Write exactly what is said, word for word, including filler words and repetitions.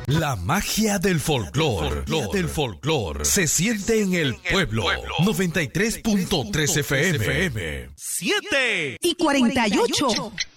La magia del folclore, del folclore, se siente en el pueblo. noventa y tres punto tres F M. siete y cuarenta y ocho.